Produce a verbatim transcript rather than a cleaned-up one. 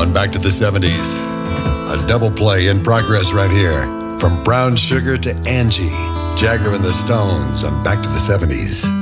on Back to the seventies. A double play in progress right here. From Brown Sugar to Angie, Jagger and the Stones on Back to the seventies.